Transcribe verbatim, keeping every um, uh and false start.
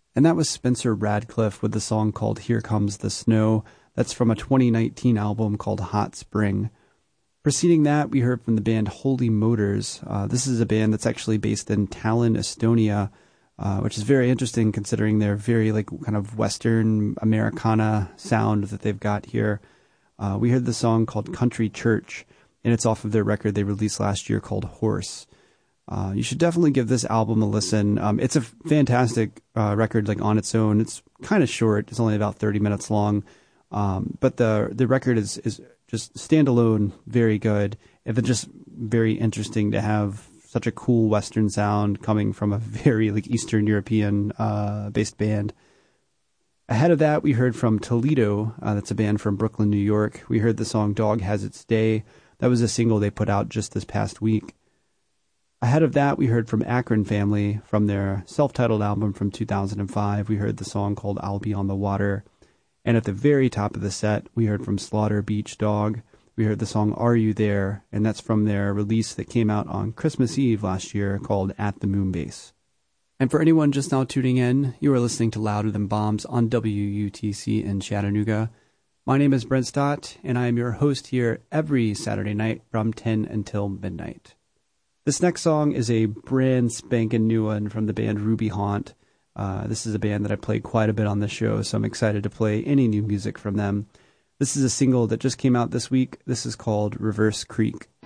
And that was Spencer Radcliffe with the song called Here Comes the Snow. That's from a twenty nineteen album called Hot Spring. Preceding that, we heard from the band Holy Motors. Uh, this is a band that's actually based in Tallinn, Estonia, uh, which is very interesting considering their very like kind of Western Americana sound that they've got here. Uh, we heard the song called Country Church, and it's off of their record they released last year called Horse. Uh, you should definitely give this album a listen. Um, it's a fantastic uh, record, like on its own. It's kind of short. It's only about thirty minutes long, um, but the the record is is just standalone, very good. And it's just very interesting to have such a cool Western sound coming from a very like Eastern European uh, based band. Ahead of that, we heard from Toledo. Uh, that's a band from Brooklyn, New York. We heard the song Dog Has Its Day. That was a single they put out just this past week. Ahead of that, we heard from Akron Family from their self-titled album from two thousand five. We heard the song called I'll Be on the Water. And at the very top of the set, we heard from Slaughter Beach Dog. We heard the song Are You There? And that's from their release that came out on Christmas Eve last year called At the Moonbase. And for anyone just now tuning in, you are listening to Louder Than Bombs on W U T C in Chattanooga. My name is Brent Stott, and I am your host here every Saturday night from ten until midnight. This next song is a brand spanking new one from the band Ruby Haunt. Uh, this is a band that I played quite a bit on the show, so I'm excited to play any new music from them. This is a single that just came out this week. This is called Reverse Creek.